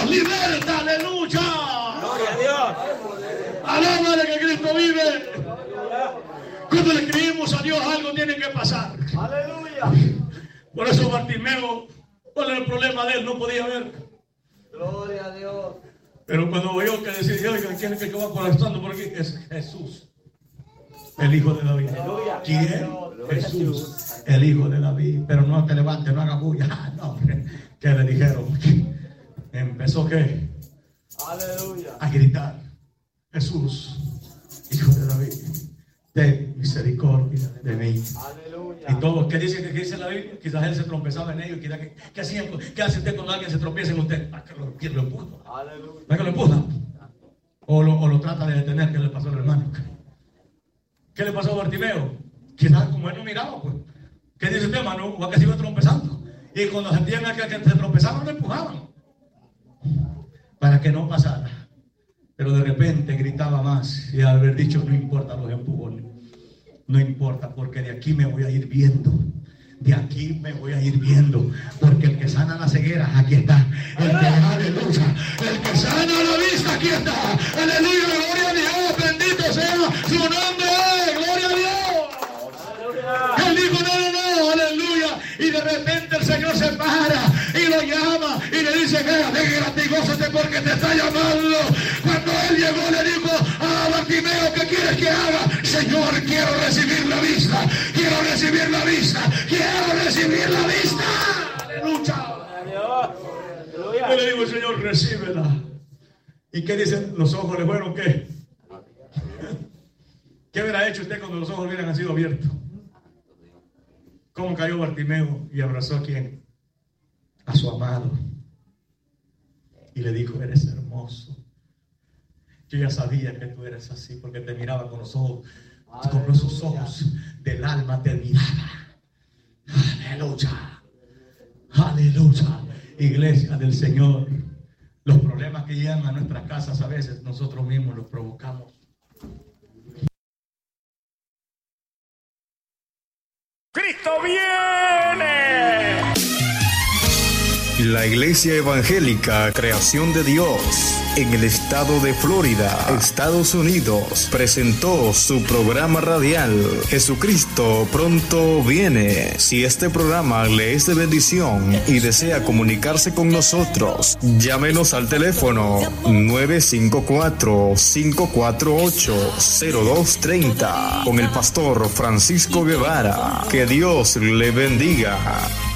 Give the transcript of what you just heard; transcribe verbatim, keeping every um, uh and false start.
nos liberta, aleluya. Gloria a Dios. Alábale que Cristo vive. Cuando le escribimos a Dios, algo tiene que pasar. Aleluya. Por eso Bartimeo, ¿cuál era el problema de él? No podía ver. Gloria a Dios. Pero cuando oyó que decía, oiga, ¿quién es el que va colapsando por aquí? Es Jesús, el hijo de David. Aleluya. ¿Quién? Jesús, el hijo de David. Pero no te levantes, no hagas bulla. Ah, no, hombre. ¿Qué le dijeron? Empezó ¿qué? Aleluya. A gritar, Jesús, hijo de David, ten misericordia de mí. Aleluya. Y todos, ¿qué dice, qué dice la Biblia? Quizás él se trompezaba en ellos. ¿Qué, qué, hacían, ¿Qué hace usted cuando alguien se tropieza en usted? ¿Para que lo, lo empuja? Aleluya. ¿Para que lo empuja? O lo, o lo trata de detener. ¿Qué le pasó al hermano? ¿Qué le pasó a Bartimeo? Quizás como él no miraba, pues. ¿Qué dice usted, hermano? O a que se iba trompezando. Y cuando sentían a que, que se tropezaban, lo empujaban. Para que no pasara. Pero de repente gritaba más. Y al haber dicho, no importa los empujones. No importa, porque de aquí me voy a ir viendo. De aquí me voy a ir viendo. Porque el que sana la ceguera, aquí está. El que, aleluya. El que sana la vista, aquí está. Aleluya, gloria a Dios. Bendito sea su nombre. Gloria a Dios. Él dijo, no, no, no, aleluya. Y de repente el Señor se para y lo llama y le dice, mira, déjate y gózate porque te está llamando. Cuando él llegó le dijo a Bartimeo, ¿qué quieres que haga? Señor, quiero recibir la vista, quiero recibir la vista, quiero recibir la vista. Aleluya. Yo le digo, Señor, recíbela. ¿Y qué dicen? Los ojos le fueron, ¿qué? ¿Qué hubiera hecho usted cuando los ojos hubieran sido abiertos? ¿Cómo cayó Bartimeo y abrazó a quién? A su amado. Y le dijo, eres hermoso. Yo ya sabía que tú eres así porque te miraba con los ojos, con esos ojos del alma te miraba. Aleluya. Aleluya. Iglesia del Señor. Los problemas que llegan a nuestras casas a veces nosotros mismos los provocamos. ¡Cristo viene! La Iglesia Evangélica Creación de Dios en el estado de Florida, Estados Unidos, presentó su programa radial Jesucristo pronto viene. Si este programa le es de bendición y desea comunicarse con nosotros, llámenos al teléfono nueve cinco cuatro, cinco cuatro ocho, cero dos tres cero con el pastor Francisco Guevara. Que Dios le bendiga.